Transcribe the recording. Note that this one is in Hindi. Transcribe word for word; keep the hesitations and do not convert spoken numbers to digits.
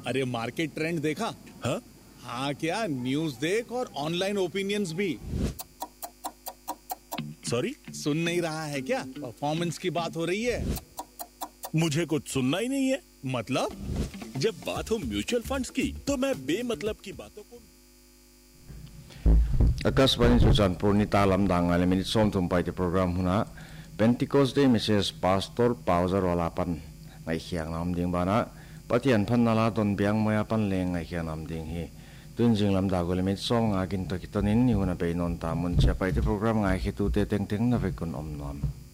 अरे मार्केट ट्रेंड देखा? हाँ हाँ क्या, न्यूज़ देख और ऑनलाइन ओपिनियंस भी। सॉरी, सुन नहीं रहा है क्या? परफॉर्मेंस की बात हो रही है। मुझे कुछ सुनना ही नहीं है। मतलब? जब बात हो म्यूचुअल फंड्स की तो मैं बेमतलब की बातों को आकाशवाणी चुचानपुर निताल अमदांग वाले मिनट सोम तुम पाइते प्रोग्राम हुना पेंटिकोस डे मिसेस पास्टोर पाउजर वाला पन ngai khiang nam ding bana patian phan nala ton biang moya pan leng ngai khiang nam ding hi tun jing lam da gole mit som nga kin to kitonin ni huna pe non ta mun cha paite program ngai khitu te teng teng na ve kun om nom